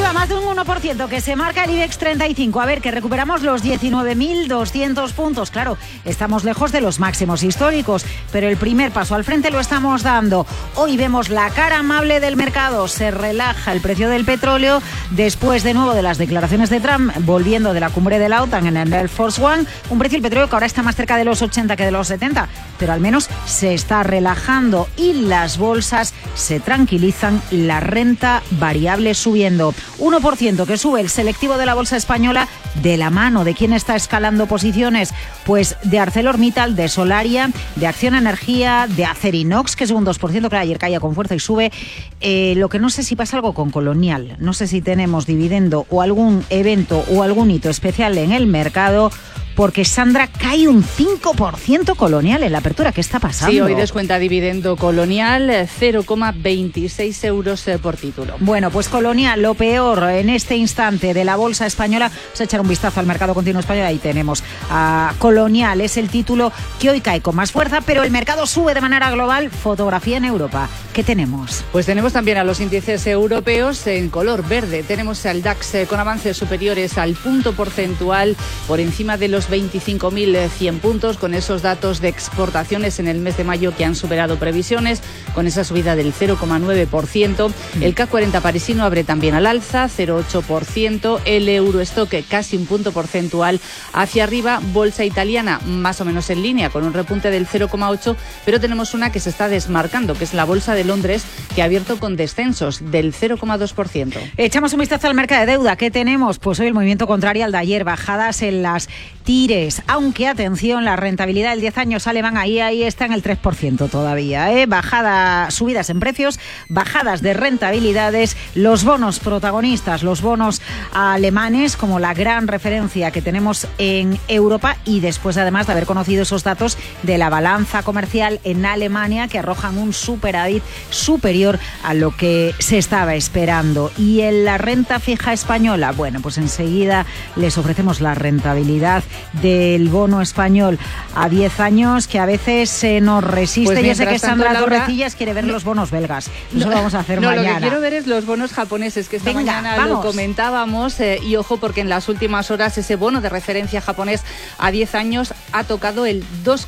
Arriba más de un 1%, que se marca el IBEX 35. A ver, que recuperamos los 19.200 puntos. Claro, estamos lejos de los máximos históricos, pero el primer paso al frente lo estamos dando. Hoy vemos la cara amable del mercado. Se relaja el precio del petróleo después de nuevo de las declaraciones de Trump, volviendo de la cumbre de la OTAN en el Air Force One. Un precio del petróleo que ahora está más cerca de los 80 que de los 70, pero al menos se está relajando y las bolsas se tranquilizan, la renta variable subiendo. 1% que sube el selectivo de la bolsa española, de la mano de quién está escalando posiciones, pues de ArcelorMittal, de Solaria, de Acciona Energía, de Acerinox, que es un 2%, que ayer caía con fuerza y sube. Lo que no sé si pasa algo con Colonial, no sé si tenemos dividendo o algún evento o algún hito especial en el mercado, porque Sandra, cae un 5% Colonial en la apertura. ¿Qué está pasando? Sí, hoy descuenta dividendo Colonial, 0,26 euros por título. Bueno, pues Colonial, lo peor en este instante de la bolsa española. Vamos a echar un vistazo al mercado continuo español. Ahí tenemos a Colonial, es el título que hoy cae con más fuerza, pero el mercado sube de manera global. Fotografía en Europa. ¿Qué tenemos? Pues tenemos también a los índices europeos en color verde. Tenemos al DAX con avances superiores al punto porcentual, por encima de los 25.100 puntos, con esos datos de exportaciones en el mes de mayo que han superado previsiones, con esa subida del 0,9%. El CAC 40 parisino abre también al alza, 0,8%. El Eurostock casi un punto porcentual hacia arriba. Bolsa italiana más o menos en línea, con un repunte del 0,8%, pero tenemos una que se está desmarcando, que es la Bolsa de Londres, que ha abierto con descensos del 0,2%. Echamos un vistazo al mercado de deuda. ¿Qué tenemos? Pues hoy el movimiento contrario al de ayer, bajadas en las tires, aunque atención, la rentabilidad del 10 años alemán ahí está en el 3% todavía, subidas en precios, bajadas de rentabilidades, los bonos protagonistas, los bonos alemanes como la gran referencia que tenemos en Europa, y después además de haber conocido esos datos de la balanza comercial en Alemania, que arrojan un superávit superior a lo que se estaba esperando. Y en la renta fija española, bueno, pues enseguida les ofrecemos la rentabilidad del bono español a 10 años, que a veces se nos resiste. Pues yo sé que Sandra Torrecillas quiere ver los bonos belgas. Eso lo vamos a hacer mañana. Lo que quiero ver es los bonos japoneses, que esta mañana lo comentábamos, y ojo, porque en las últimas horas ese bono de referencia japonés a 10 años ha tocado el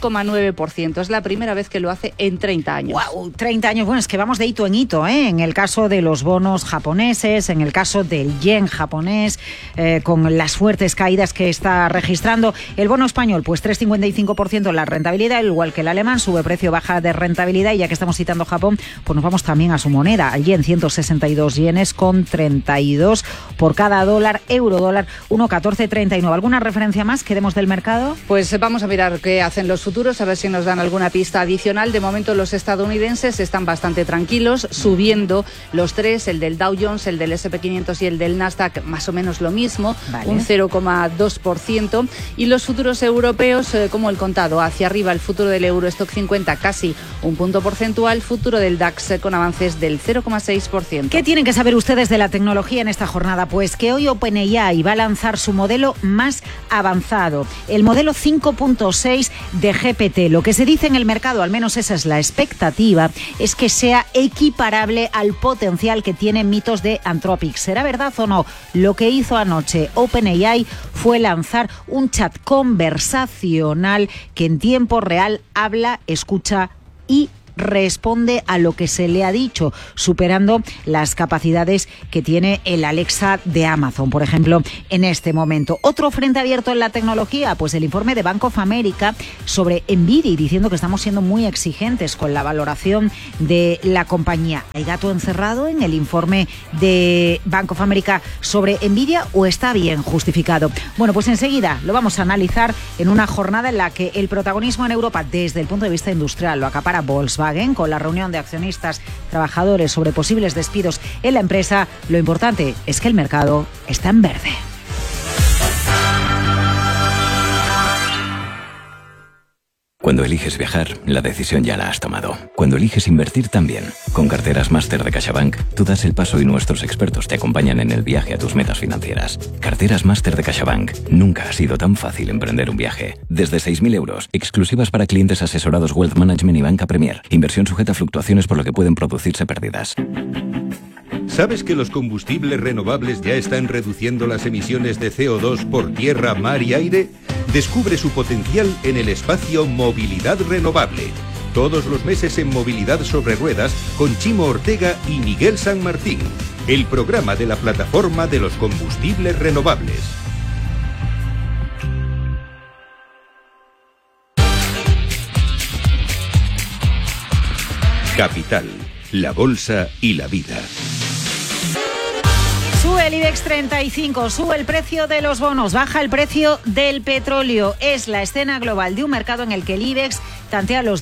2,9%. Es la primera vez que lo hace en 30 años. ¡Wow! 30 años. Bueno, es que vamos de hito en hito, en el caso de los bonos japoneses, en el caso del yen japonés, con las fuertes caídas que está registrando. El bono español, pues 3,55% la rentabilidad, igual que el alemán, sube precio, baja de rentabilidad. Y ya que estamos citando Japón, pues nos vamos también a su moneda, al yen, 162 yenes con 32 por cada dólar, euro dólar 1,1439. ¿Alguna referencia más que demos del mercado? Pues vamos a mirar qué hacen los futuros, a ver si nos dan alguna pista adicional. De momento los estadounidenses están bastante tranquilos, subiendo los tres, el del Dow Jones, el del S&P 500 y el del Nasdaq, más o menos lo mismo, vale, un 0,2%. Y los futuros europeos, como el contado, hacia arriba el futuro del Eurostock 50 casi un punto porcentual, futuro del DAX con avances del 0,6%. ¿Qué tienen que saber ustedes de la tecnología en esta jornada? Pues que hoy OpenAI va a lanzar su modelo más avanzado, el modelo 5.6 de GPT. Lo que se dice en el mercado, al menos esa es la expectativa, es que sea equiparable al potencial que tienen mitos de Anthropic. ¿Será verdad o no? Lo que hizo anoche OpenAI fue lanzar un chat conversacional que en tiempo real habla, escucha y responde a lo que se le ha dicho, superando las capacidades que tiene el Alexa de Amazon, por ejemplo, en este momento. Otro frente abierto en la tecnología, pues el informe de Bank of America sobre Nvidia, diciendo que estamos siendo muy exigentes con la valoración de la compañía. ¿Hay gato encerrado en el informe de Bank of America sobre Nvidia o está bien justificado? Bueno, pues enseguida lo vamos a analizar en una jornada en la que el protagonismo en Europa desde el punto de vista industrial lo acapara Volkswagen, con la reunión de accionistas trabajadores sobre posibles despidos en la empresa. Lo importante es que el mercado está en verde. Cuando eliges viajar, la decisión ya la has tomado. Cuando eliges invertir también. Con Carteras Máster de CaixaBank, tú das el paso y nuestros expertos te acompañan en el viaje a tus metas financieras. Carteras Máster de CaixaBank. Nunca ha sido tan fácil emprender un viaje. Desde 6.000 euros, exclusivas para clientes asesorados Wealth Management y Banca Premier. Inversión sujeta a fluctuaciones por lo que pueden producirse pérdidas. ¿Sabes que los combustibles renovables ya están reduciendo las emisiones de CO2 por tierra, mar y aire? Descubre su potencial en el espacio Movilidad Renovable. Todos los meses en Movilidad sobre Ruedas con Chimo Ortega y Miguel San Martín. El programa de la plataforma de los combustibles renovables. Capital, la bolsa y la vida. Sube el IBEX 35, sube el precio de los bonos, baja el precio del petróleo. Es la escena global de un mercado en el que el IBEX tantea los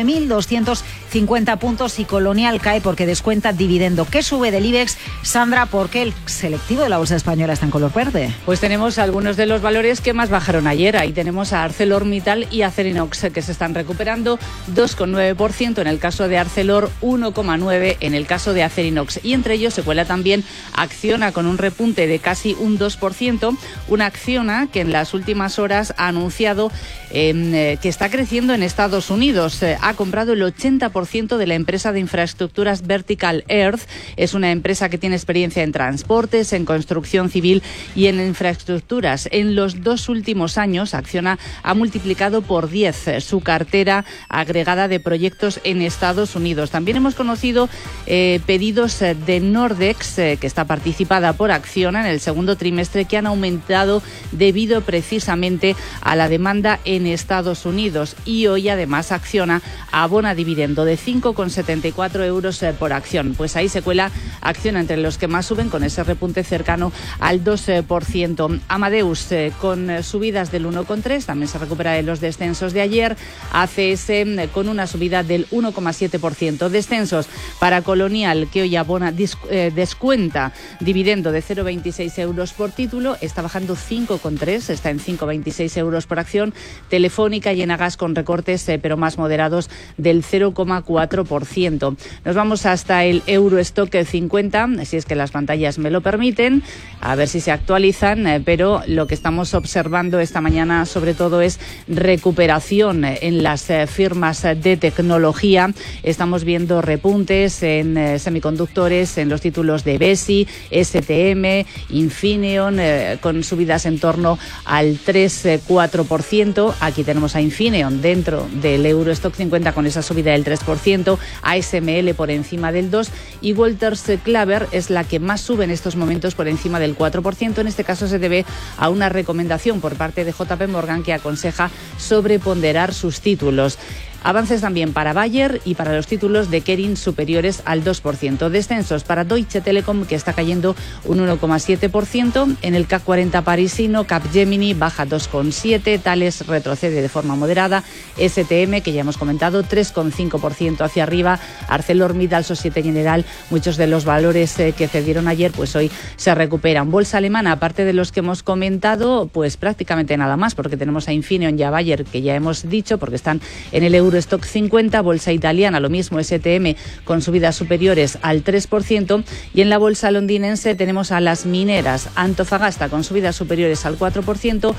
19.250 puntos y Colonial cae porque descuenta dividendo. ¿Qué sube del IBEX, Sandra? Porque el selectivo de la bolsa española está en color verde. Pues tenemos algunos de los valores que más bajaron ayer. Ahí tenemos a ArcelorMittal y Acerinox, que se están recuperando 2,9% en el caso de Arcelor, 1,9% en el caso de Acerinox. Y entre ellos se cuela también Acciona con un repunte de casi un 2%. Una Acciona que en las últimas horas ha anunciado que está creciendo en Estados Unidos. Ha comprado el 80% de la empresa de infraestructuras Vertical Earth. Es una empresa que tiene experiencia en transportes, en construcción civil y en infraestructuras. En los 2 últimos años, Acciona ha multiplicado por 10 su cartera agregada de proyectos en Estados Unidos. También hemos conocido pedidos de Nordex, que está participada por Acciona en el segundo trimestre, que han aumentado debido precisamente a la demanda en Estados Unidos. Y hoy además Acciona abona dividendo de 5,74 euros por acción. Pues ahí se cuela Acciona entre los que más suben con ese repunte cercano al 2%. Amadeus con subidas del 1,3%, también se recupera de los descensos de ayer. ACS con una subida del 1,7%. Descensos para Colonial, que hoy abona descuenta dividendo de 0,26 euros por título, está bajando 5,3, está en 5,26 euros por acción. Telefónica y Enagas con recortes pero más moderados del 0,4%. Nos vamos hasta el Eurostock 50, si es que las pantallas me lo permiten, a ver si se actualizan, pero lo que estamos observando esta mañana sobre todo es recuperación en las firmas de tecnología. Estamos viendo repuntes en semiconductores, en los títulos de Besi, STM, Infineon, con subidas en torno al 3-4%. Aquí tenemos a Infineon dentro del Eurostock 50 con esa subida del 3%, ASML por encima del 2% y Wolters Kluwer es la que más sube en estos momentos por encima del 4%. En este caso se debe a una recomendación por parte de JP Morgan que aconseja sobreponderar sus títulos. Avances también para Bayer y para los títulos de Kering superiores al 2%. Descensos para Deutsche Telekom, que está cayendo un 1,7%. En el CAC 40 parisino, Capgemini baja 2,7%. Thales retrocede de forma moderada. STM, que ya hemos comentado, 3,5% hacia arriba. ArcelorMittal, Societe Generale, muchos de los valores que cedieron ayer, pues hoy se recuperan. Bolsa alemana, aparte de los que hemos comentado, pues prácticamente nada más, porque tenemos a Infineon y a Bayer, que ya hemos dicho, porque están en el Eurostock 50, bolsa italiana, lo mismo, STM con subidas superiores al 3%, y en la bolsa londinense tenemos a las mineras, Antofagasta con subidas superiores al 4%,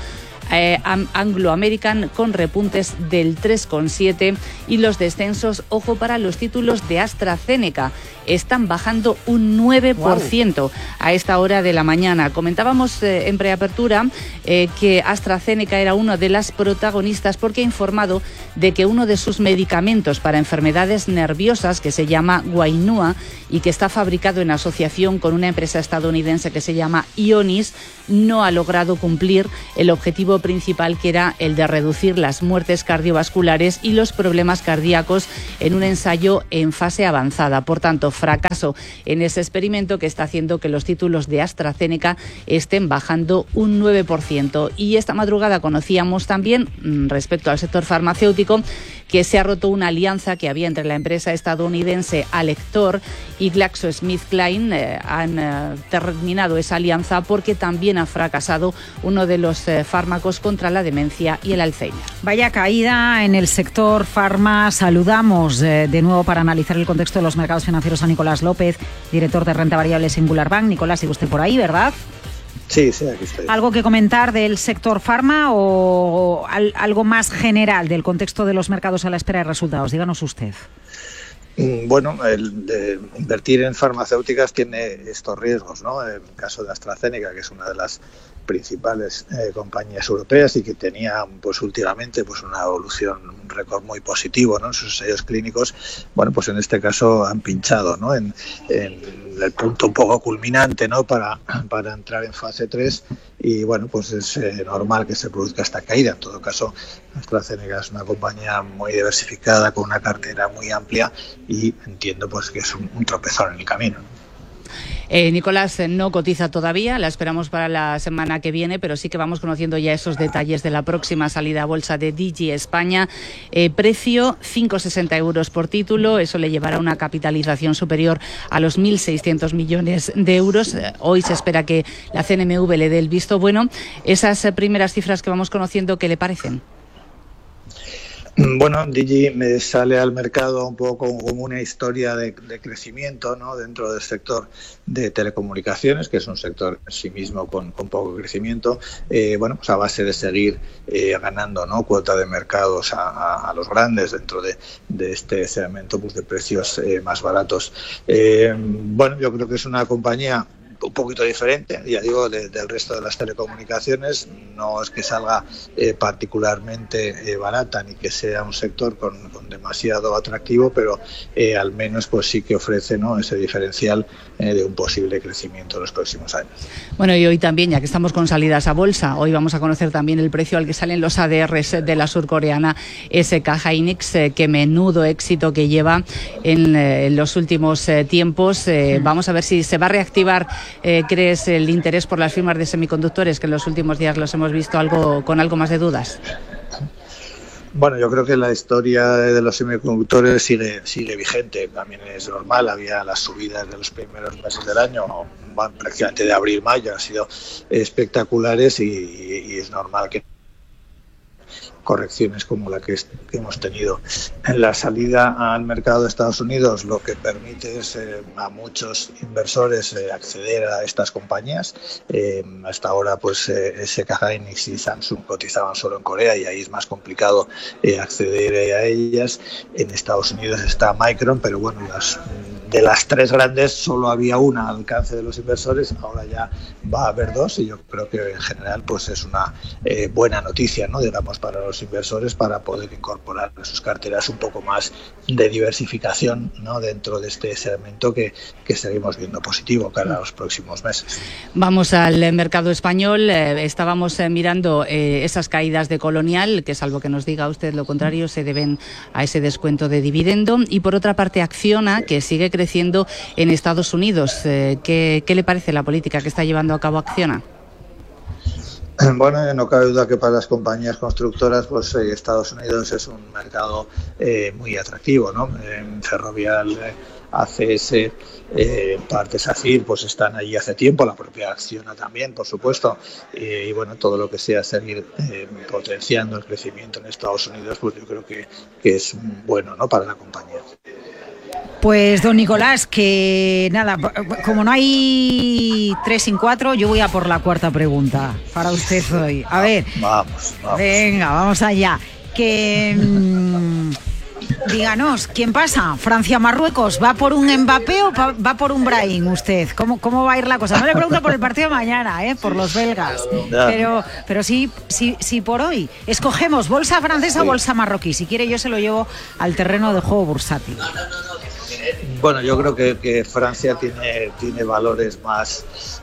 Anglo American con repuntes del 3,7% y los descensos, ojo, para los títulos de AstraZeneca, están bajando un 9% a esta hora de la mañana. Comentábamos en preapertura que AstraZeneca era una de las protagonistas porque ha informado de que uno de sus medicamentos para enfermedades nerviosas, que se llama Wainua y que está fabricado en asociación con una empresa estadounidense que se llama Ionis, no ha logrado cumplir el objetivo principal, que era el de reducir las muertes cardiovasculares y los problemas cardíacos en un ensayo en fase avanzada. Por tanto, fracaso en ese experimento que está haciendo que los títulos de AstraZeneca estén bajando un 9%. Y esta madrugada conocíamos también, respecto al sector farmacéutico, que se ha roto una alianza que había entre la empresa estadounidense Alector y GlaxoSmithKline. Han terminado esa alianza porque también ha fracasado uno de los fármacos contra la demencia y el Alzheimer. Vaya caída en el sector farma. Saludamos de nuevo para analizar el contexto de los mercados financieros a Nicolás López, director de renta variable Singular Bank. Nicolás, sigue usted por ahí, ¿verdad? Sí, aquí estoy. ¿Algo que comentar del sector farma o algo más general del contexto de los mercados a la espera de resultados? Díganos usted. Bueno, invertir en farmacéuticas tiene estos riesgos, ¿no? En el caso de AstraZeneca, que es una de las principales compañías europeas y que tenía pues últimamente pues una evolución, un récord muy positivo, ¿no? En sus ensayos clínicos, bueno, pues en este caso han pinchado, ¿no? En el punto un poco culminante, ¿no? Para entrar en fase 3 y bueno, pues es normal que se produzca esta caída. En todo caso, AstraZeneca es una compañía muy diversificada con una cartera muy amplia y entiendo pues que es un tropezón en el camino. Nicolás no cotiza todavía, la esperamos para la semana que viene, pero sí que vamos conociendo ya esos detalles de la próxima salida a bolsa de Digi España. Precio 5,60 euros por título, eso le llevará a una capitalización superior a los 1.600 millones de euros. Hoy se espera que la CNMV le dé el visto bueno. Esas primeras cifras que vamos conociendo, ¿qué le parecen? Bueno, Digi me sale al mercado un poco como una historia de crecimiento, ¿no? Dentro del sector de telecomunicaciones, que es un sector en sí mismo con poco crecimiento, bueno, pues a base de seguir ganando, ¿no? Cuota de mercados a los grandes dentro de este segmento pues de precios más baratos. Bueno, yo creo que es una compañía un poquito diferente, ya digo, del resto de las telecomunicaciones. No es que salga particularmente barata ni que sea un sector con demasiado atractivo, pero al menos pues sí que ofrece, ¿no? Ese diferencial de un posible crecimiento en los próximos años. Bueno, y hoy también, ya que estamos con salidas a bolsa, hoy vamos a conocer también el precio al que salen los ADRs de la surcoreana SK Hynix, que menudo éxito que lleva en los últimos tiempos. Vamos a ver si se va a reactivar, ¿crees, el interés por las firmas de semiconductores, que en los últimos días los hemos visto con algo más de dudas? Bueno, yo creo que la historia de los semiconductores sigue vigente. También es normal, había las subidas de los primeros meses del año, prácticamente de abril-mayo, han sido espectaculares y es normal que correcciones como la que hemos tenido. En la salida al mercado de Estados Unidos lo que permite es a muchos inversores acceder a estas compañías. Hasta ahora pues SK Hynix y Samsung cotizaban solo en Corea y ahí es más complicado acceder a ellas. En Estados Unidos está Micron, pero bueno, de las tres grandes solo había una al alcance de los inversores, ahora ya va a haber dos y yo creo que en general pues es una buena noticia, ¿no? Digamos, para los inversores, para poder incorporar a sus carteras un poco más de diversificación, ¿no? Dentro de este segmento que seguimos viendo positivo cara a los próximos meses. Vamos al mercado español. Estábamos mirando esas caídas de Colonial, que salvo que nos diga usted lo contrario, se deben a ese descuento de dividendo. Y por otra parte, Acciona, que sigue creciendo en Estados Unidos. ¿Qué le parece la política que está llevando a cabo Acciona? Bueno, no cabe duda que para las compañías constructoras pues Estados Unidos es un mercado muy atractivo, ¿no? Ferrovial, ACS, parte SACIR, pues están allí hace tiempo, la propia Acciona también, por supuesto, y bueno, todo lo que sea seguir potenciando el crecimiento en Estados Unidos, pues yo creo que es bueno, ¿no? Para la compañía. Pues don Nicolás, que nada, como no hay 3 sin 4, yo voy a por la cuarta pregunta para usted hoy. A ver, vamos. Venga, vamos allá. Que díganos, ¿quién pasa? ¿Francia-Marruecos? ¿Va por un Mbappé o va por un Brahim usted? ¿Cómo va a ir la cosa? No le pregunto por el partido de mañana, por los belgas. Pero sí por hoy. Escogemos bolsa francesa o bolsa marroquí. Si quiere yo se lo llevo al terreno de juego bursátil. Bueno, yo creo que Francia tiene valores más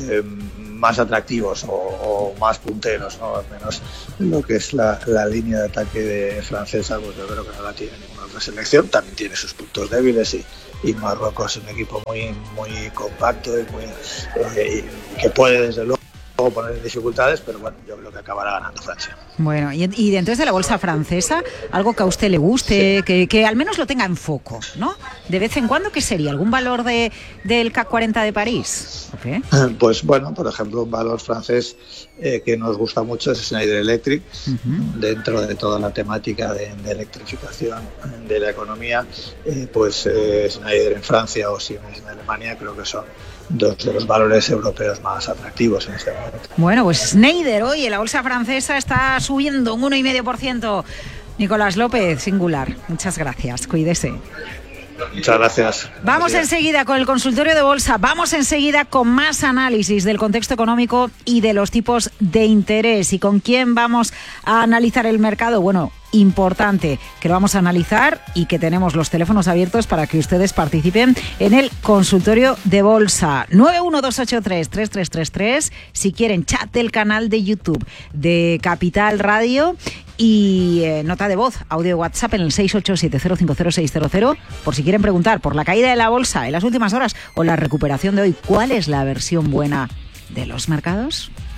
atractivos o más punteros, ¿no? Al menos lo que es la línea de ataque francesa, pues yo creo que no la tiene ninguna otra selección. También tiene sus puntos débiles y Marruecos es un equipo muy compacto y que puede desde luego poner en dificultades, pero bueno, yo creo que acabará ganando Francia. Bueno, y dentro de la bolsa francesa, algo que a usted le guste, sí, que al menos lo tenga en foco, ¿no? De vez en cuando, ¿qué sería? ¿Algún valor del CAC 40 de París? ¿Okay? Pues bueno, por ejemplo, un valor francés que nos gusta mucho es Schneider Electric, dentro de toda la temática de electrificación de la economía, pues Schneider en Francia o Siemens en Alemania creo que son dos de los valores europeos más atractivos en este momento. Bueno, pues Schneider hoy en la bolsa francesa está subiendo un 1,5%. Nicolás López, singular. Muchas gracias. Cuídese. Muchas gracias. Vamos enseguida con el consultorio de bolsa, vamos enseguida con más análisis del contexto económico y de los tipos de interés. ¿Y con quién vamos a analizar el mercado? Bueno, importante, que lo vamos a analizar y que tenemos los teléfonos abiertos para que ustedes participen en el consultorio de bolsa. 912833333, si quieren, chat del canal de YouTube de Capital Radio y nota de voz, audio de WhatsApp en el 687050600, por si quieren preguntar por la caída de la bolsa en las últimas horas o la recuperación de hoy. ¿Cuál es la versión buena de los mercados?